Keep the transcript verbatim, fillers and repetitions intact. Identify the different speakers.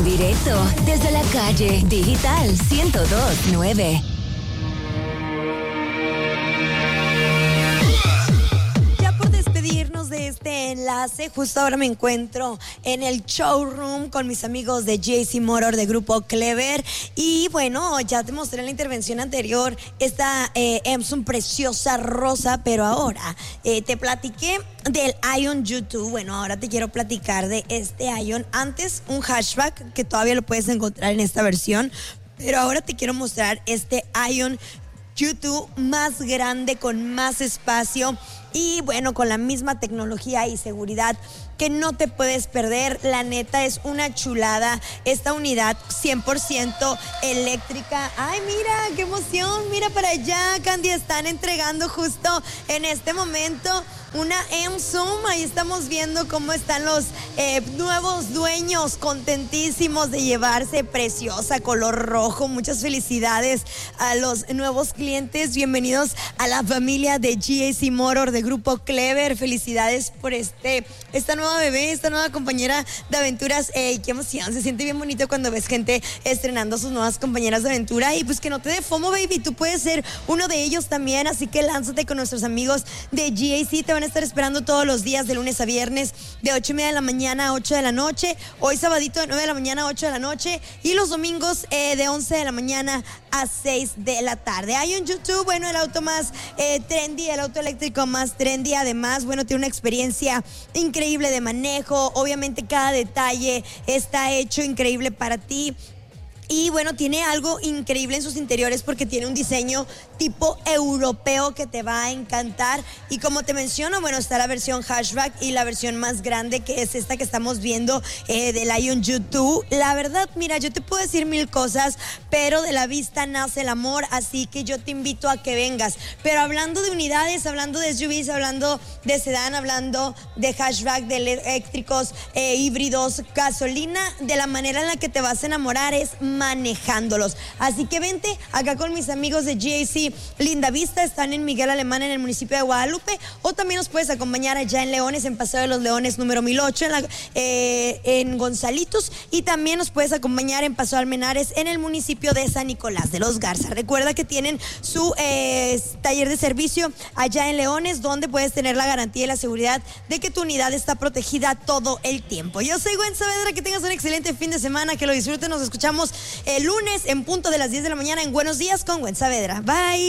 Speaker 1: directo desde la calle Digital ciento dos punto nueve.
Speaker 2: De este enlace, justo ahora me encuentro en el showroom con mis amigos de G A C Motor de Grupo Clever y bueno, ya te mostré en la intervención anterior esta eh, Emson preciosa rosa, pero ahora eh, te platiqué del Ion U dos. Bueno, ahora te quiero platicar de este Ion. Antes un hatchback que todavía lo puedes encontrar en esta versión, pero ahora te quiero mostrar este Ion U dos más grande, con más espacio y bueno, con la misma tecnología y seguridad que no te puedes perder. La neta es una chulada esta unidad cien por ciento eléctrica. Ay, mira, qué emoción, mira para allá, Candy, están entregando justo en este momento una Emson. Ahí estamos viendo cómo están los eh, nuevos dueños contentísimos de llevarse preciosa color rojo. Muchas felicidades a los nuevos clientes. Bienvenidos a la familia de G A C Motor de Grupo Clever. Felicidades por este esta nueva bebé, esta nueva compañera de aventuras. Ey, qué emoción, se siente bien bonito cuando ves gente estrenando sus nuevas compañeras de aventura. Y pues que no te dé FOMO, baby, tú puedes ser uno de ellos también. Así que lánzate con nuestros amigos de G A C. Te van a estar esperando todos los días de lunes a viernes de ocho y media de la mañana a ocho de la noche. Hoy sabadito de nueve de la mañana a ocho de la noche. Y los domingos eh, de once de la mañana a seis de la tarde. Hay un YouTube, bueno, el auto más eh, trendy, el auto eléctrico más trendy. Además, bueno, tiene una experiencia increíble de manejo. Obviamente cada detalle está hecho increíble para ti. Y bueno, tiene algo increíble en sus interiores porque tiene un diseño tipo europeo que te va a encantar. Y como te menciono, bueno, está la versión hatchback y la versión más grande, que es esta que estamos viendo eh, del Ion U dos. La verdad, mira, yo te puedo decir mil cosas, pero de la vista nace el amor, así que yo te invito a que vengas. Pero hablando de unidades, hablando de S U Vs, hablando de sedán, hablando de hatchback, de eléctricos, eh, híbridos, gasolina, de la manera en la que te vas a enamorar es manejándolos. Así que vente acá con mis amigos de G A C Linda Vista. Están en Miguel Alemán, en el municipio de Guadalupe, o también nos puedes acompañar allá en Leones, en Paseo de los Leones número mil ocho, en, la, eh, en Gonzalitos, y también nos puedes acompañar en Paso Almenares, en el municipio de San Nicolás de los Garza. Recuerda que tienen su eh, taller de servicio allá en Leones, donde puedes tener la garantía y la seguridad de que tu unidad está protegida todo el tiempo. Yo soy Gwen Saavedra, que tengas un excelente fin de semana, que lo disfruten. Nos escuchamos el lunes en punto de las diez de la mañana en Buenos Días con Gwen Saavedra. Bye.